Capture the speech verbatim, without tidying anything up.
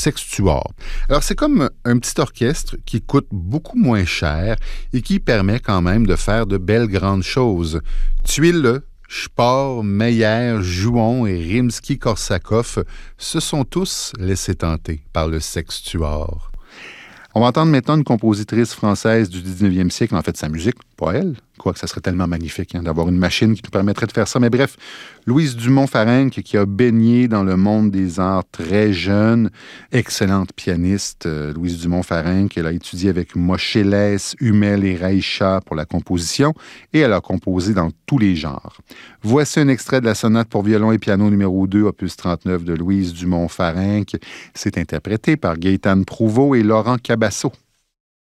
sextuor. Alors, c'est comme un petit orchestre qui coûte beaucoup moins cher et qui permet quand même de faire de belles grandes choses. Tuez-le. Sport, Meyer, Jouon et Rimsky-Korsakov se sont tous laissés tenter par le sextuor. On va entendre maintenant une compositrice française du dix-neuvième siècle, en fait sa musique, pas elle, quoique ça serait tellement magnifique hein, d'avoir une machine qui nous permettrait de faire ça. Mais bref, Louise Dumont-Farenc, qui a baigné dans le monde des arts très jeune, excellente pianiste. Euh, Louise Dumont-Farenc, elle a étudié avec Moshe Lès, Hummel et Reicha pour la composition, et elle a composé dans tous les genres. Voici un extrait de la sonate pour violon et piano numéro deux, opus trente-neuf de Louise Dumont-Farenc. C'est interprété par Gaëtane Prouveau et Laurent Cabasso.